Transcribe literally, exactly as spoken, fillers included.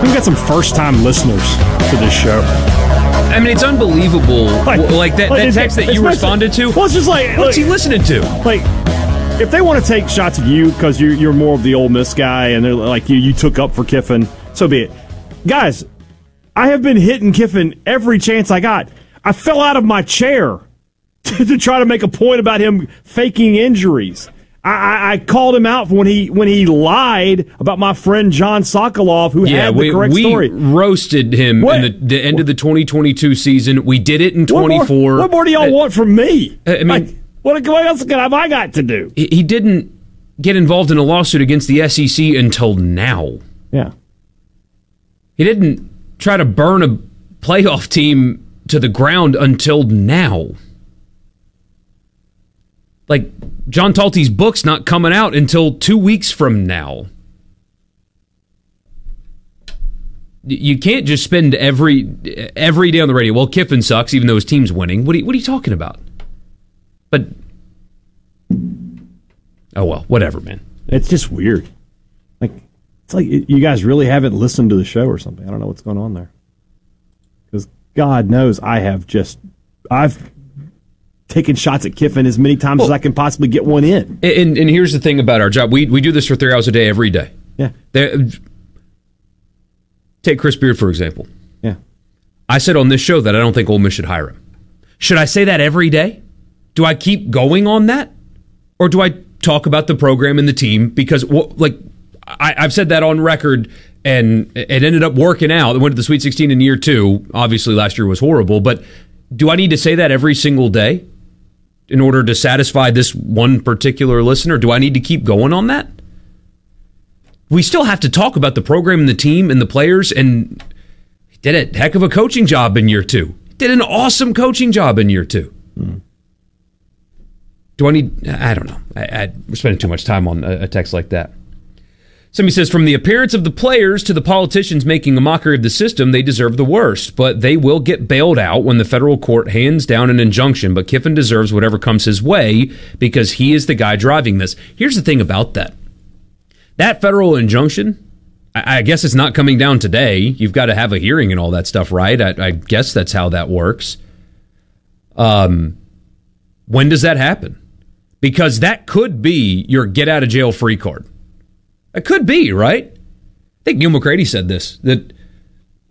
We've got some first-time listeners to this show. I mean, it's unbelievable. Like, like that, like that text that you responded to. Well, it's just like, what's like, he listening to? Like, if they want to take shots at you because you're, you're more of the Ole Miss guy and they're like you, you took up for Kiffin, so be it. Guys, I have been hitting Kiffin every chance I got. I fell out of my chair to, to try to make a point about him faking injuries. I, I, I called him out when he when he lied about my friend John Sokolov, who yeah, had the we, correct we story. roasted him what? in the, the end of the twenty twenty-two season. We did it in twenty-four. What more, what more do y'all uh, want from me? I mean, like, what, what else have I got to do? He, he didn't get involved in a lawsuit against the S E C until now. Yeah. He didn't try to burn a playoff team to the ground until now. Like, John Talty's book's not coming out until two weeks from now. You can't just spend every every day on the radio, well, Kiffin sucks, even though his team's winning. What are you, what are you talking about? But, oh, well, whatever, man. It's just weird. Like, it's like you guys really haven't listened to the show or something. I don't know what's going on there. Because God knows I have just, I've taken shots at Kiffin as many times well, as I can possibly get one in. And, and here's the thing about our job. We we do this for three hours a day every day. Yeah. There, take Chris Beard, for example. Yeah. I said on this show that I don't think Ole Miss should hire him. Should I say that every day? Do I keep going on that? Or do I talk about the program and the team? Because, well, like, I, I've said that on record, and it ended up working out. It went to the Sweet sixteen in year two. Obviously, last year was horrible. But do I need to say that every single day in order to satisfy this one particular listener? Do I need to keep going on that? We still have to talk about the program and the team and the players, and he did a heck of a coaching job in year two. He did an awesome coaching job in year two. Mm. Do I need... I don't know. I, I, we're spending too much time on a, a text like that. Somebody says, from the appearance of the players to the politicians making a mockery of the system, they deserve the worst, but they will get bailed out when the federal court hands down an injunction, but Kiffin deserves whatever comes his way because he is the guy driving this. Here's the thing about that. That federal injunction, I, I guess it's not coming down today. You've got to have a hearing and all that stuff, right? I, I guess that's how that works. Um, when does that happen? Because that could be your get-out-of-jail-free card. It could be, right? I think Neil McCready said this, that